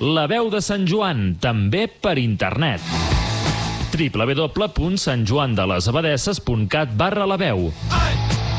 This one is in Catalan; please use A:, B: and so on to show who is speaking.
A: La veu de Sant Joan, també per internet. www.santjoandelesabadesses.cat/laveu.